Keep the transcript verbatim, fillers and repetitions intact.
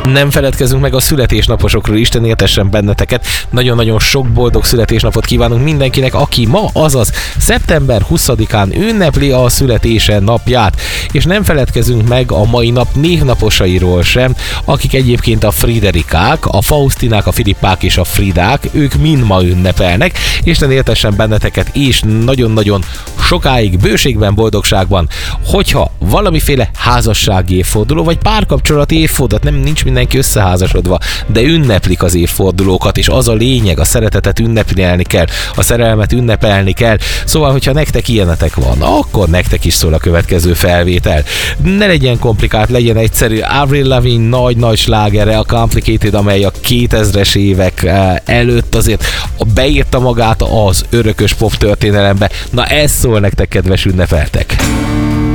Nem feledkezünk meg a születésnaposokról, Isten éltessen benneteket. Nagyon-nagyon sok boldog születésnapot kívánunk mindenkinek, aki ma, azaz szeptember huszadikán ünnepli a születése napját. És nem feledkezünk meg a mai nap névnaposairól sem, akik egyébként a Friderikák, a Faustinák, a Filippák és a Fridák, ők mind ma ünnepelnek. Isten éltessen benneteket, és nagyon-nagyon sokáig, bőségben, boldogságban. Hogyha valamiféle házassági évforduló, vagy párkapcsolati évforduló, nem nincs mindenki összeházasodva, de ünneplik az évfordulókat, és az a lényeg, a szeretetet ünnepelni kell, a szerelmet ünnepelni kell. Szóval, hogyha nektek ilyenetek van, akkor nektek is szól a következő felvétel. Ne legyen komplikált, legyen egyszerű. Avril Lavigne nagy-nagy slágere, a Complicated, amely a kétezres évek előtt azért beírta magát az örökös pop történelembe. Na ez szól nektek, kedves ünnepeltek!